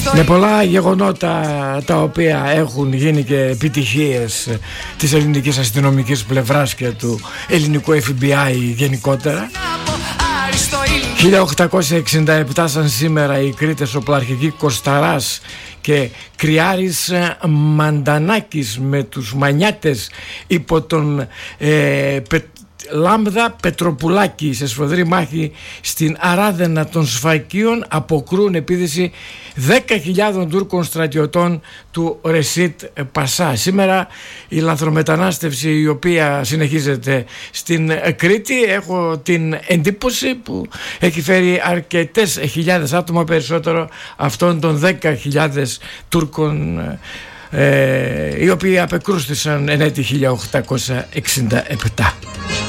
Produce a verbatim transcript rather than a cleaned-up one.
Με πολλά γεγονότα τα οποία έχουν γίνει και επιτυχίες της ελληνικής αστυνομικής πλευράς και του ελληνικού εφ μπι άι γενικότερα. χίλια οκτακόσια εξήντα επτά σαν σήμερα οι Κρήτες οπλαρχηγοί Κοσταράς και Κριάρης Μαντανάκης με τους Μανιάτες υπό τον ε, πε, Λάμδα Πετροπουλάκη σε σφοδρή μάχη στην Αράδενα των Σφακίων αποκρούν επίθεση δέκα χιλιάδων Τούρκων στρατιωτών του Ρεσίτ Πασά. Σήμερα η λανθρομετανάστευση η οποία συνεχίζεται στην Κρήτη, έχω την εντύπωση που έχει φέρει αρκετές χιλιάδες άτομα, περισσότερο αυτών των δέκα χιλιάδες Τούρκων ε, οι οποίοι απεκρούστησαν εν έτη χίλια οκτακόσια εξήντα επτά.